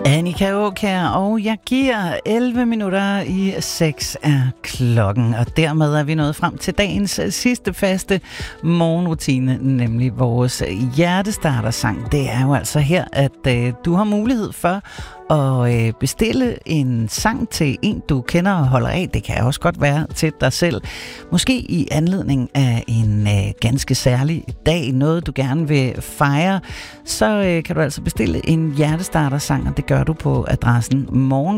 Annika Aakjær, og jeg giver 11 minutter i 6 er klokken, og dermed er vi nået frem til dagens sidste faste morgenrutine, nemlig vores hjertestartersang. Det er jo altså her, at du har mulighed for at bestille en sang til en, du kender og holder af. Det kan også godt være til dig selv. Måske i anledning af en ganske særlig dag, noget du gerne vil fejre, så kan du altså bestille en hjertestartersang, og det gør du på adressen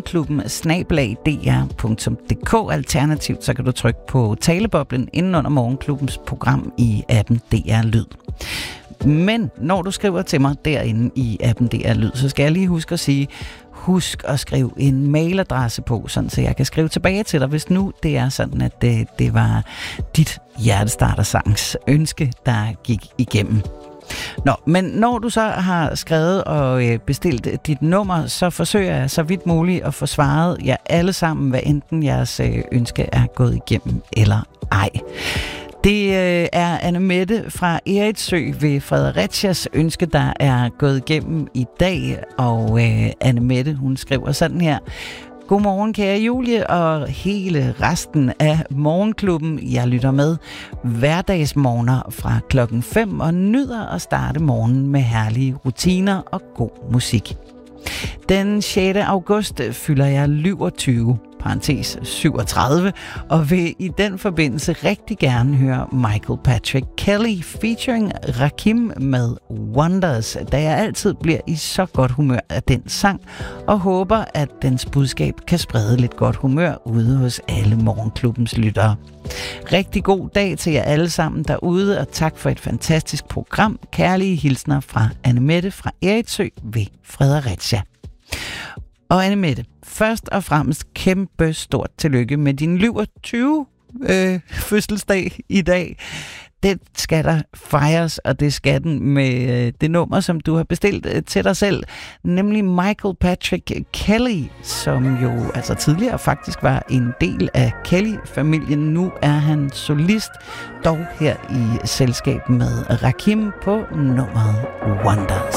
morgenklubben@dr.dk. Alternativt så kan du trykke på taleboblen inden under Morgenklubbens program i appen DR Lyd. Men når du skriver til mig derinde i appen DR Lyd, så skal jeg lige huske at sige, husk at skrive en mailadresse på, sådan så jeg kan skrive tilbage til dig, hvis nu det er sådan, at det var dit hjertestartersangs ønske, der gik igennem. Nå, men når du så har skrevet og bestilt dit nummer, så forsøger jeg så vidt muligt at få svaret jer alle sammen, hvad enten jeres ønske er gået igennem eller ej. Det er Anne-Mette fra Eritsø ved Fredericias ønske, der er gået igennem i dag, og Anne-Mette, hun skriver sådan her: Godmorgen, kære Julie og hele resten af Morgenklubben. Jeg lytter med hverdagsmorgener fra klokken 5 og nyder at starte morgenen med herlige rutiner og god musik. Den 6. august fylder jeg 27, parentes 37, og vil i den forbindelse rigtig gerne høre Michael Patrick Kelly featuring Rakim med Wonders, da jeg altid bliver i så godt humør af den sang, og håber, at dens budskab kan sprede lidt godt humør ude hos alle Morgenklubbens lyttere. Rigtig god dag til jer alle sammen derude, og tak for et fantastisk program. Kærlige hilsner fra Anne-Mette fra Eritsø ved Fredericia. Og Anne-Mette, først og fremmest kæmpe stort tillykke med din 27 fødselsdag i dag. Det skal der fejres, og det skal den med det nummer, som du har bestilt til dig selv, nemlig Michael Patrick Kelly, som jo altså tidligere faktisk var en del af Kelly-familien. Nu er han solist, dog her i selskab med Rakim på nummeret Wonders.